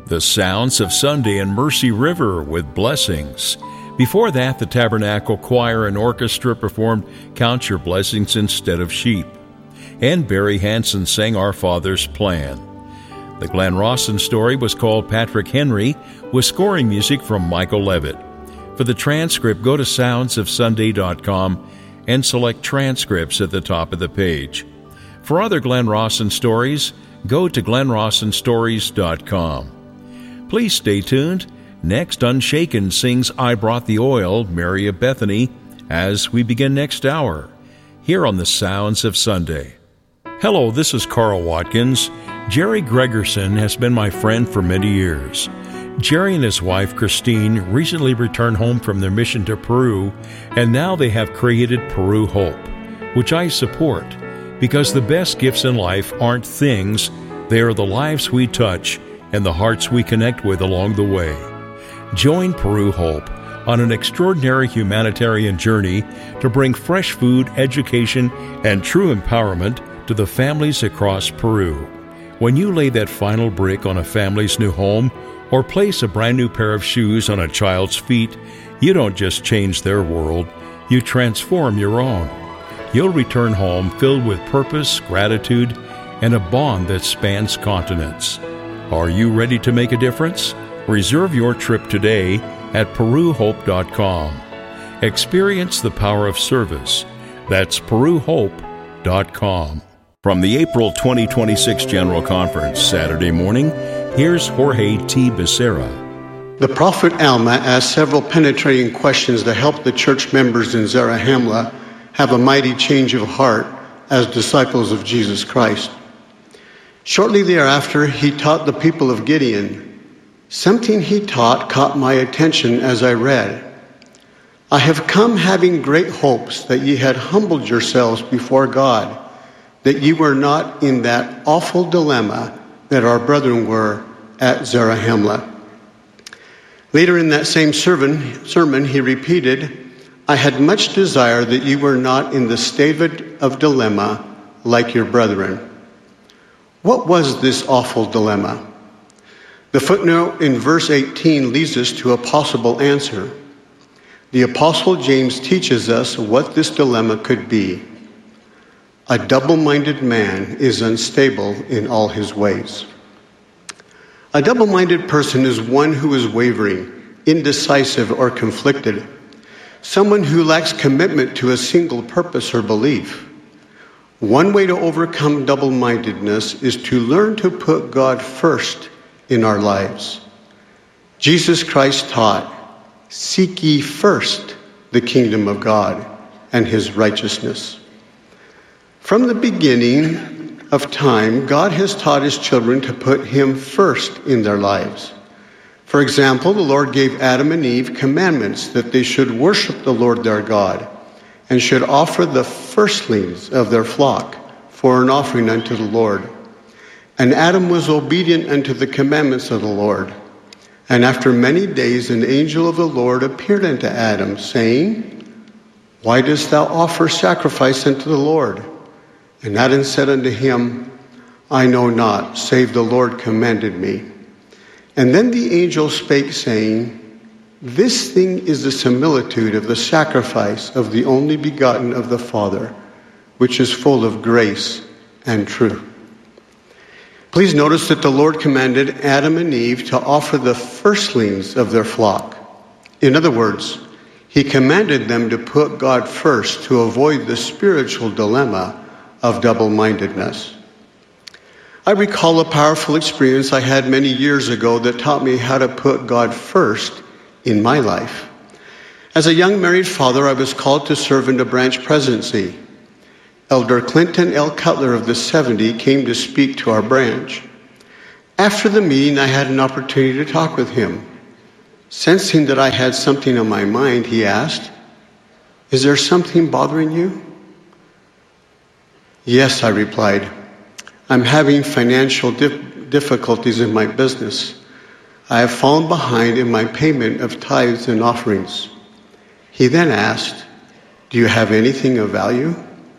The Sounds of Sunday in Mercy River with Blessings. Before that, the Tabernacle Choir and Orchestra performed Count Your Blessings Instead of Sheep. And Barry Hansen sang Our Father's Plan. The Glenn Rawson story was called Patrick Henry, with scoring music from Michael Levitt. For the transcript, go to soundsofsunday.com and select transcripts at the top of the page. For other Glenn Rawson stories, go to glennrawsonstories.com. Please stay tuned. Next, Unshaken sings I Brought the Oil, Mary of Bethany, as we begin next hour, here on the Sounds of Sunday. Hello, this is Carl Watkins. Jerry Gregerson has been my friend for many years. Jerry and his wife, Christine, recently returned home from their mission to Peru, and now they have created Peru Hope, which I support, because the best gifts in life aren't things, they are the lives we touch and the hearts we connect with along the way. Join Peru Hope on an extraordinary humanitarian journey to bring fresh food, education, and true empowerment to the families across Peru. When you lay that final brick on a family's new home or place a brand new pair of shoes on a child's feet, you don't just change their world, you transform your own. You'll return home filled with purpose, gratitude, and a bond that spans continents. Are you ready to make a difference? Reserve your trip today at peruhope.com. Experience the power of service. That's peruhope.com. From the April 2026 General Conference, Saturday morning, here's Jorge T. Becerra. The prophet Alma asked several penetrating questions to help the church members in Zarahemla have a mighty change of heart as disciples of Jesus Christ. Shortly thereafter, he taught the people of Gideon. Something he taught caught my attention as I read. I have come having great hopes that ye had humbled yourselves before God, that ye were not in that awful dilemma that our brethren were at Zarahemla. Later in that same sermon, he repeated, I had much desire that ye were not in the state of dilemma like your brethren. What was this awful dilemma? The footnote in verse 18 leads us to a possible answer. The Apostle James teaches us what this dilemma could be. A double-minded man is unstable in all his ways. A double-minded person is one who is wavering, indecisive, or conflicted. Someone who lacks commitment to a single purpose or belief. One way to overcome double-mindedness is to learn to put God first in our lives. Jesus Christ taught, seek ye first the kingdom of God and his righteousness. From the beginning of time, God has taught his children to put him first in their lives. For example, the Lord gave Adam and Eve commandments that they should worship the Lord their God and should offer the firstlings of their flock for an offering unto the Lord. And Adam was obedient unto the commandments of the Lord. And after many days an angel of the Lord appeared unto Adam, saying, Why dost thou offer sacrifice unto the Lord? And Adam said unto him, I know not, save the Lord commanded me. And then the angel spake, saying, This thing is the similitude of the sacrifice of the only begotten of the Father, which is full of grace and truth. Please notice that the Lord commanded Adam and Eve to offer the firstlings of their flock. In other words, he commanded them to put God first to avoid the spiritual dilemma of double-mindedness. I recall a powerful experience I had many years ago that taught me how to put God first in my life. As a young married father, I was called to serve in the branch presidency. Elder Clinton L. Cutler of the 70 came to speak to our branch. After the meeting, I had an opportunity to talk with him. Sensing that I had something on my mind, he asked, Is there something bothering you? Yes, I replied. I'm having financial difficulties in my business. I have fallen behind in my payment of tithes and offerings. He then asked, Do you have anything of value?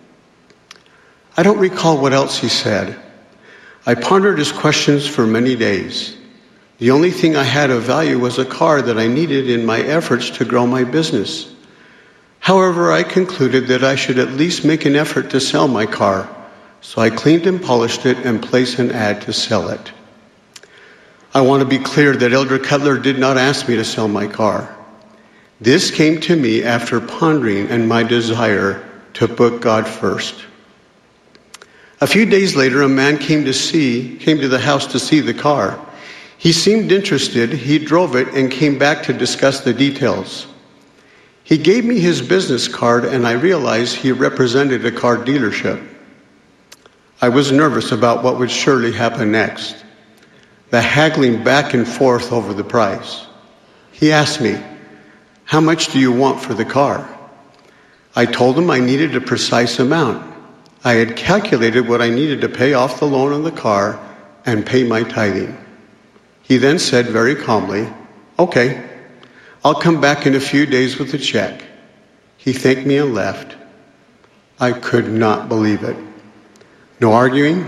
I don't recall what else he said. I pondered his questions for many days. The only thing I had of value was a car that I needed in my efforts to grow my business. However, I concluded that I should at least make an effort to sell my car, so I cleaned and polished it and placed an ad to sell it. I want to be clear that Elder Cutler did not ask me to sell my car. This came to me after pondering and my desire to put God first. A few days later, a man came to the house to see the car. He seemed interested. He drove it and came back to discuss the details. He gave me his business card, and I realized he represented a car dealership. I was nervous about what would surely happen next, the haggling back and forth over the price. He asked me, "How much do you want for the car?" I told him I needed a precise amount. I had calculated what I needed to pay off the loan on the car and pay my tithing. He then said very calmly, "Okay, I'll come back in a few days with a check." He thanked me and left. I could not believe it. No arguing,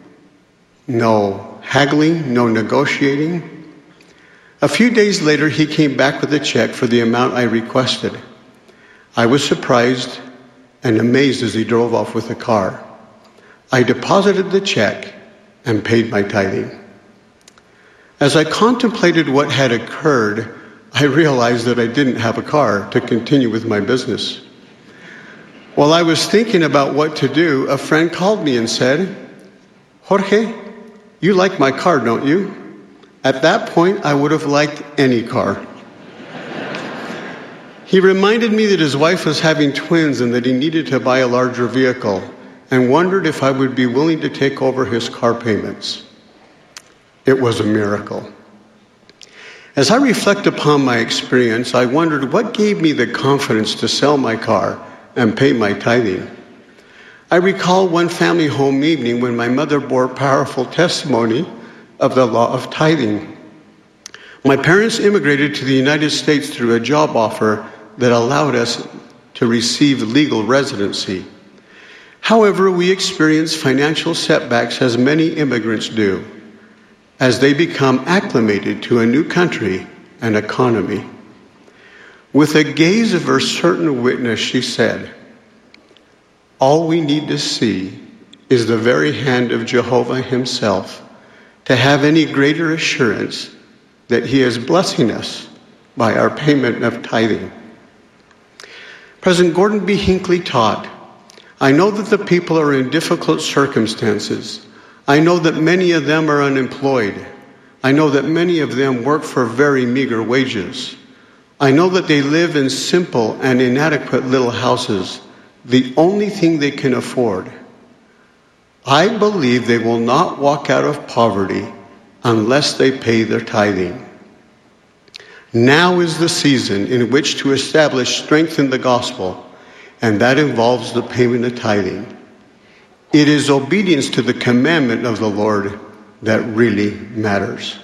no haggling, no negotiating. A few days later, he came back with a check for the amount I requested. I was surprised and amazed as he drove off with the car. I deposited the check and paid my tithing. As I contemplated what had occurred, I realized that I didn't have a car to continue with my business. While I was thinking about what to do, a friend called me and said, "Jorge, you like my car, don't you?" At that point, I would have liked any car. He reminded me that his wife was having twins and that he needed to buy a larger vehicle, and wondered if I would be willing to take over his car payments. It was a miracle. As I reflect upon my experience, I wondered what gave me the confidence to sell my car and pay my tithing. I recall one family home evening when my mother bore powerful testimony of the law of tithing. My parents immigrated to the United States through a job offer that allowed us to receive legal residency. However, we experienced financial setbacks as many immigrants do, as they become acclimated to a new country and economy. With a gaze of her certain witness, she said, "All we need to see is the very hand of Jehovah himself to have any greater assurance that he is blessing us by our payment of tithing." President Gordon B. Hinckley taught, "I know that the people are in difficult circumstances. I know that many of them are unemployed. I know that many of them work for very meager wages. I know that they live in simple and inadequate little houses, the only thing they can afford. I believe they will not walk out of poverty unless they pay their tithing. Now is the season in which to establish strength in the gospel, and that involves the payment of tithing. It is obedience to the commandment of the Lord that really matters."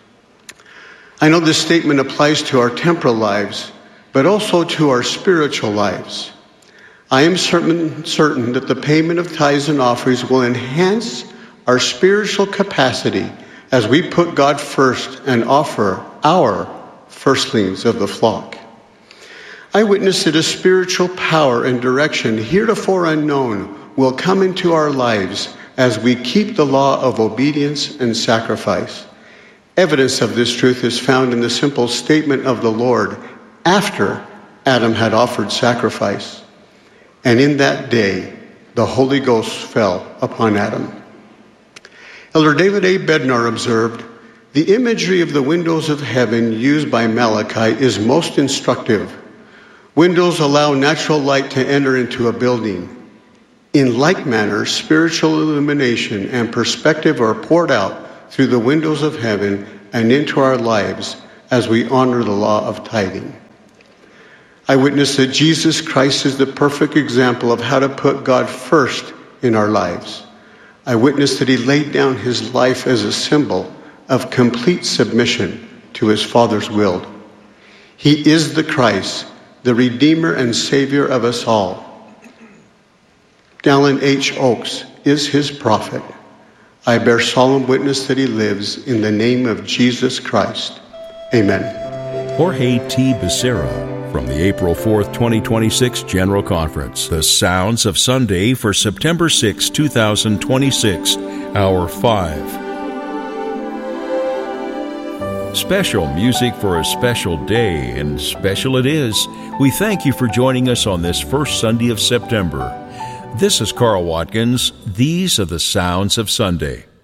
I know this statement applies to our temporal lives, but also to our spiritual lives. I am certain that the payment of tithes and offerings will enhance our spiritual capacity as we put God first and offer our firstlings of the flock. I witness that a spiritual power and direction heretofore unknown will come into our lives as we keep the law of obedience and sacrifice. Evidence of this truth is found in the simple statement of the Lord after Adam had offered sacrifice. "And in that day, the Holy Ghost fell upon Adam." Elder David A. Bednar observed, "The imagery of the windows of heaven used by Malachi is most instructive. Windows allow natural light to enter into a building. In like manner, spiritual illumination and perspective are poured out through the windows of heaven and into our lives as we honor the law of tithing." I witness that Jesus Christ is the perfect example of how to put God first in our lives. I witness that he laid down his life as a symbol of complete submission to his Father's will. He is the Christ, the Redeemer and Savior of us all. Dallin H. Oaks is his prophet. I bear solemn witness that he lives in the name of Jesus Christ. Amen. Jorge T. Becerra from the April 4th, 2026 General Conference. The Sounds of Sunday for September 6, 2026, Hour 5. Special music for a special day, and special it is. We thank you for joining us on this first Sunday of September. This is Carl Watkins. These are the Sounds of Sunday.